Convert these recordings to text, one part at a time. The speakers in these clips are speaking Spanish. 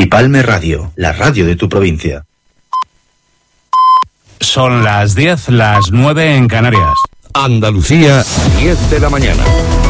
Empalme Radio, la radio de tu provincia. Son las 10, las 9 en Canarias. Andalucía, 10 de la mañana.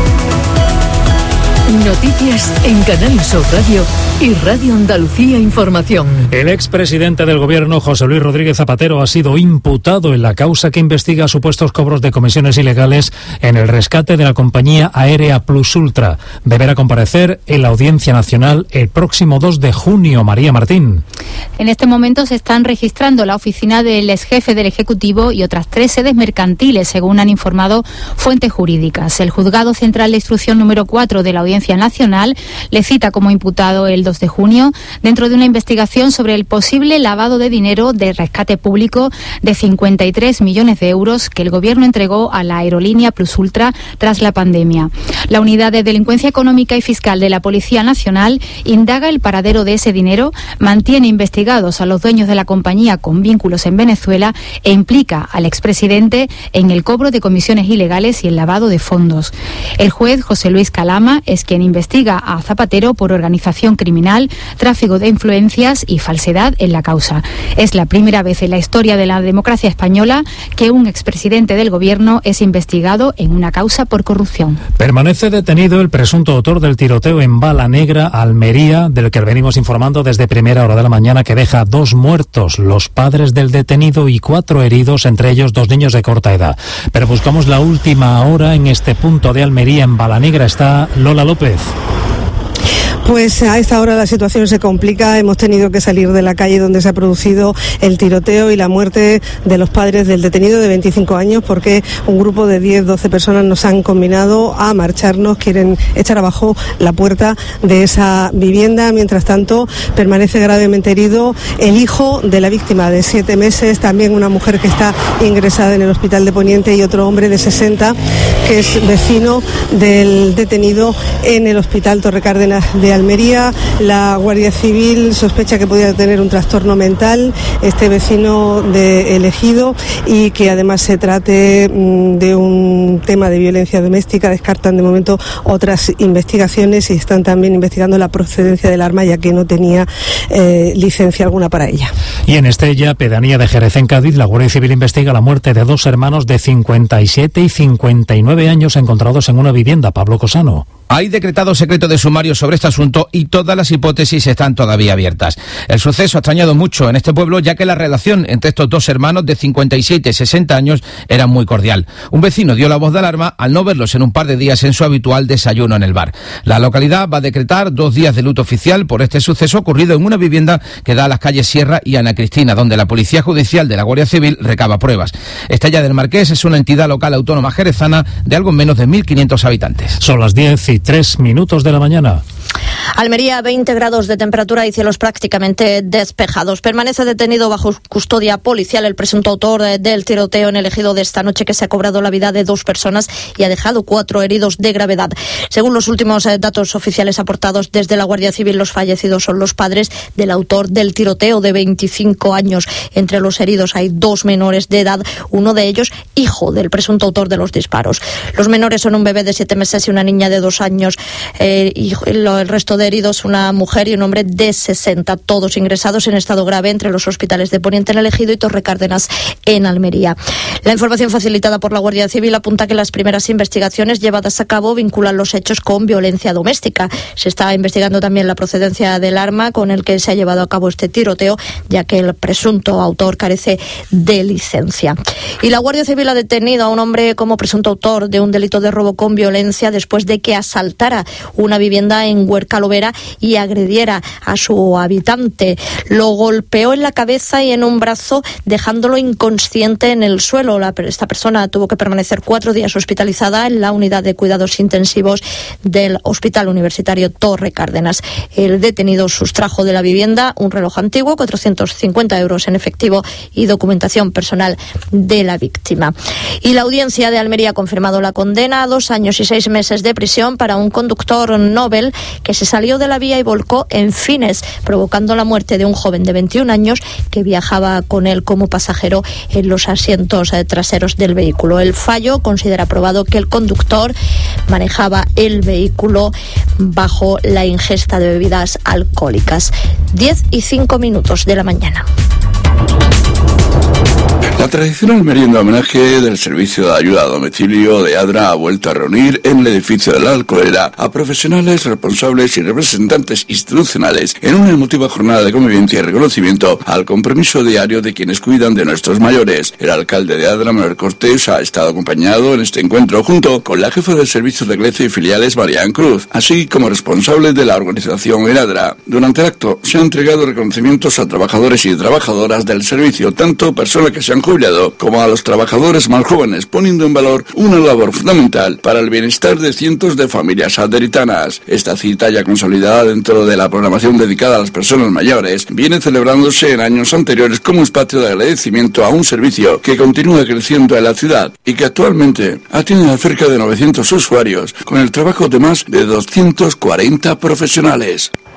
Noticias en Canal Sur Radio y Radio Andalucía Información. El expresidente del gobierno, José Luis Rodríguez Zapatero, ha sido imputado en la causa que investiga supuestos cobros de comisiones ilegales en el rescate de la compañía aérea Plus Ultra. Deberá comparecer en la Audiencia Nacional el próximo 2 de junio. María Martín. En este momento se están registrando la oficina del exjefe del Ejecutivo y otras 3 sedes mercantiles, según han informado fuentes jurídicas. El Juzgado Central de Instrucción número 4 de la Audiencia Nacional le cita como imputado el 2 de junio dentro de una investigación sobre el posible lavado de dinero de rescate público de 53 millones de euros que el Gobierno entregó a la aerolínea Plus Ultra tras la pandemia. La Unidad de Delincuencia Económica y Fiscal de la Policía Nacional indaga el paradero de ese dinero, mantiene investigados a los dueños de la compañía con vínculos en Venezuela e implica al expresidente en el cobro de comisiones ilegales y el lavado de fondos. El juez José Luis Calama es quien investiga a Zapatero por organización criminal, tráfico de influencias y falsedad en la causa. Es la primera vez en la historia de la democracia española que un expresidente del Gobierno es investigado en una causa por corrupción. Permanece detenido el presunto autor del tiroteo en Bala Negra, Almería, del que venimos informando desde primera hora de la mañana, que deja 2 muertos, los padres del detenido, y 4 heridos, entre ellos 2 niños de corta edad. Pero buscamos la última hora en este punto de Almería, en Bala Negra. Está Lola López. Pues a esta hora la situación se complica. Hemos tenido que salir de la calle donde se ha producido el tiroteo y la muerte de los padres del detenido de 25 años, porque un grupo de 10-12 personas nos han combinado a marcharnos, quieren echar abajo la puerta de esa vivienda. Mientras tanto, permanece gravemente herido el hijo de la víctima de 7 meses, también una mujer que está ingresada en el hospital de Poniente y otro hombre de 60 que es vecino del detenido en el hospital Torre Cárdenas de Almería. La Guardia Civil sospecha que podía tener un trastorno mental este vecino de Ejido y que además se trate de un tema de violencia doméstica. Descartan de momento otras investigaciones y están también investigando la procedencia del arma, ya que no tenía licencia alguna para ella. Y en Estella, pedanía de Jerez, en Cádiz, la Guardia Civil investiga la muerte de 2 hermanos de 57 y 59 años encontrados en una vivienda. Pablo Cosano. Hay decretado secreto de sumario sobre este asunto y todas las hipótesis están todavía abiertas. El suceso ha extrañado mucho en este pueblo, ya que la relación entre estos 2 hermanos de 57 y 60 años era muy cordial. Un vecino dio la voz de alarma al no verlos en un par de días en su habitual desayuno en el bar. La localidad va a decretar 2 días de luto oficial por este suceso ocurrido en una vivienda que da a las calles Sierra y Ana Cristina, donde la Policía Judicial de la Guardia Civil recaba pruebas. Estella del Marqués es una entidad local autónoma jerezana de algo menos de 1.500 habitantes. Son las 10:03 de la mañana. Almería, 20 grados de temperatura y cielos prácticamente despejados. Permanece detenido bajo custodia policial el presunto autor del tiroteo en el Ejido de esta noche, que se ha cobrado la vida de 2 personas y ha dejado 4 heridos de gravedad. Según los últimos datos oficiales aportados desde la Guardia Civil, los fallecidos son los padres del autor del tiroteo, de 25 años. Entre los heridos hay 2 menores de edad, uno de ellos hijo del presunto autor de los disparos. Los menores son un bebé de 7 meses y una niña de 2 años. Y el resto de heridos, una mujer y un hombre de 60, todos ingresados en estado grave entre los hospitales de Poniente en el Ejido y Torre Cárdenas en Almería. La información facilitada por la Guardia Civil apunta que las primeras investigaciones llevadas a cabo vinculan los hechos con violencia doméstica. Se está investigando también la procedencia del arma con el que se ha llevado a cabo este tiroteo, ya que el presunto autor carece de licencia. Y la Guardia Civil ha detenido a un hombre como presunto autor de un delito de robo con violencia después de que asaltara una vivienda en Huercalovera y agrediera a su habitante. Lo golpeó en la cabeza y en un brazo, dejándolo inconsciente en el suelo. Esta persona tuvo que permanecer 4 días hospitalizada en la unidad de cuidados intensivos del Hospital Universitario Torre Cárdenas. El detenido sustrajo de la vivienda un reloj antiguo, 450 euros en efectivo y documentación personal de la víctima. Y la Audiencia de Almería ha confirmado la condena a 2 años y 6 meses de prisión para un conductor Nobel que se sale salió de la vía y volcó en Fines, provocando la muerte de un joven de 21 años que viajaba con él como pasajero en los asientos traseros del vehículo. El fallo considera probado que el conductor manejaba el vehículo bajo la ingesta de bebidas alcohólicas. 10:05 de la mañana. La tradicional merienda homenaje del Servicio de Ayuda a Domicilio de Adra ha vuelto a reunir en el edificio de la Alcolera a profesionales, responsables y representantes institucionales en una emotiva jornada de convivencia y reconocimiento al compromiso diario de quienes cuidan de nuestros mayores. El alcalde de Adra, Manuel Cortés, ha estado acompañado en este encuentro junto con la jefa del Servicio de Iglesia y Filiales, Marian Cruz, así como responsables de la organización en Adra. Durante el acto se han entregado reconocimientos a trabajadores y trabajadoras del servicio, tanto personas que se han jubilado como a los trabajadores más jóvenes, poniendo en valor una labor fundamental para el bienestar de cientos de familias aderitanas. Esta cita, ya consolidada dentro de la programación dedicada a las personas mayores, viene celebrándose en años anteriores como espacio de agradecimiento a un servicio que continúa creciendo en la ciudad y que actualmente atiende a cerca de 900 usuarios con el trabajo de más de 240 profesionales.